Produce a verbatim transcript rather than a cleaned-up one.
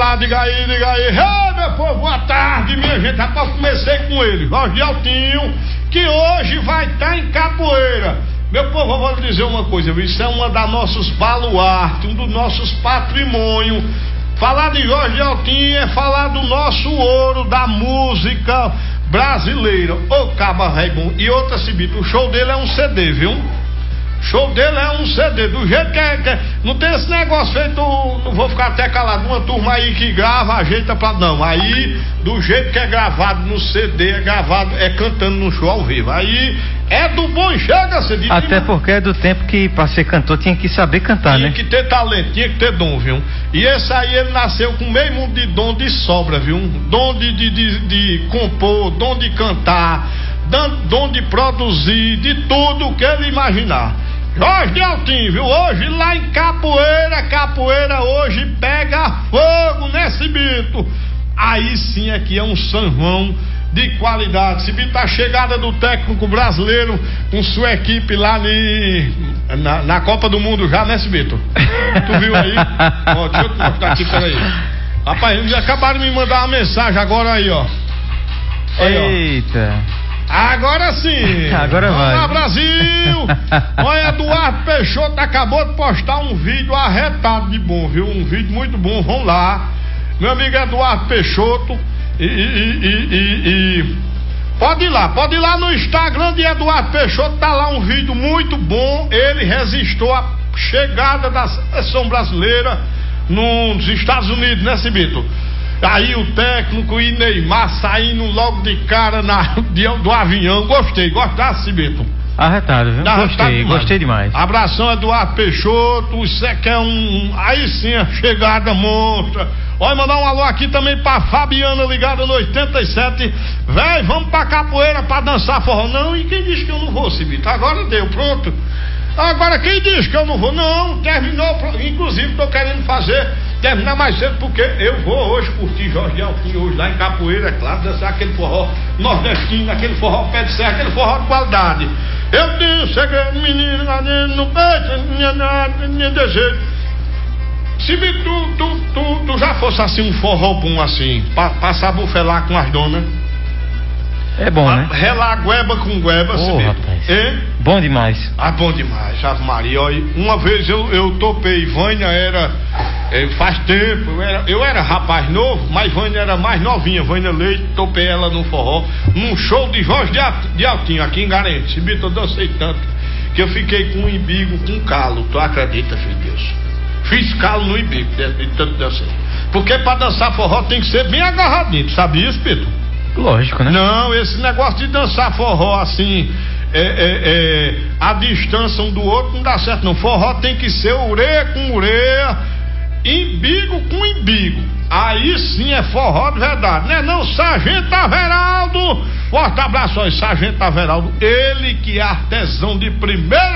lá, diga aí, diga aí. Ei, meu povo, boa tarde, minha gente. Rapaz, comecei com ele, Jorge Altinho, que hoje vai estar tá em Capoeira. Meu povo, eu vou lhe dizer uma coisa, viu? Isso é uma das nossos baluartes, um dos nossos patrimônios. Falar de Jorge Altinho é falar do nosso ouro, da música brasileira. Ô, caba rei bom. E outra, Cibito, o show dele é um C D, viu? Show dele é um C D, do jeito que é, que é. Não tem esse negócio feito, não vou ficar até calado, uma turma aí que grava, ajeita pra. Não, aí do jeito que é gravado no C D, é gravado, é cantando no show ao vivo. Aí é do bom e chega, você diz. Até porque é do tempo que pra ser cantor tinha que saber cantar, tinha né? Tinha que ter talento, tinha que ter dom, viu? E esse aí ele nasceu com meio mundo de dom de sobra, viu? Dom de, de, de, de compor, dom de cantar, dom de produzir, de tudo que ele imaginar. Jorge Altinho, viu? Hoje lá em Capoeira, Capoeira hoje pega fogo nesse bito. Aí sim aqui é um São João de qualidade. Esse bito, a chegada do técnico brasileiro com sua equipe lá ali na, na Copa do Mundo já, né, Cibito? Tu viu aí? Ó, deixa eu te mostrar aqui, peraí. Rapaz, eles acabaram de me mandar uma mensagem agora aí, ó. Aí, Eita. Ó. Agora sim! Agora vai. Olá, Brasil! Olha, Eduardo Peixoto acabou de postar um vídeo arretado de bom, viu? Um vídeo muito bom, vamos lá. Meu amigo Eduardo Peixoto. E, e, e, e, e... Pode ir lá, pode ir lá no Instagram de Eduardo Peixoto, tá lá um vídeo muito bom. Ele resistiu à chegada da seleção brasileira nos Estados Unidos, né, Cibito? Aí o técnico e Neymar saindo logo de cara na, de, do avião. Gostei, gostasse, Cibito? Arretado, viu? Arretado gostei, demais. gostei demais. Abração, Eduardo Peixoto. Isso é que é um. Aí sim, a chegada monstra. Olha, mandar um alô aqui também pra Fabiana, ligada no oitenta e sete. Véi, vamos pra Capoeira pra dançar forró. Não, e quem disse que eu não vou, Cibito? Agora deu, pronto. Agora quem disse que eu não vou? Não, terminou. Inclusive, tô querendo fazer. Terminar mais cedo, porque eu vou hoje curtir Jorge Altinho hoje lá em Capoeira, é claro, dançar aquele forró nordestino, aquele forró pé de serra, aquele forró de qualidade. Eu tenho um segredo, menino, lá dentro no peito, minha, minha, minha desejo. Se tu, tu, tu, tu já fosse assim um forró bom assim, pa, passar bufelar com as donas. É bom, né? Relar gueba com gueba, oh, rapaz. É? Bom demais. Ah, bom demais, Ave Maria. Olha, uma vez eu, eu topei, Vânia era, é, faz tempo, eu era, eu era rapaz novo, mas Vânia era mais novinha, Vânia Leite, topei ela no forró, num show de Jorge de Altinho, aqui em Garente. Se bito, eu dancei tanto, que eu fiquei com um imbigo, com calo, tu acredita, filho de Deus? Fiz calo no imbigo, de, de tanto dancei. Porque pra dançar forró tem que ser bem agarradinho, tu sabia isso, Pito? Lógico, né? Não, esse negócio de dançar forró assim, é, é, é, a distância um do outro não dá certo não. Forró tem que ser ureia com ureia, imbigo com imbigo. Aí sim é forró de verdade, né? Não, Sargento Averaldo, forte abraço aí, Sargento Averaldo, ele que é artesão de primeira